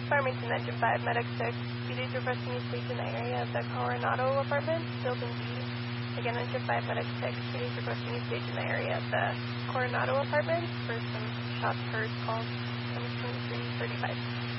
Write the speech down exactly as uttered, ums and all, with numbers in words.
Farmington, Engine five, Medic six. C D's requesting you speak in the area of the Coronado apartment, Building B. Again, Engine five, Medic six. C D's requesting you speak in the area of the Coronado apartment for some shots heard calls. twenty-three thirty-five.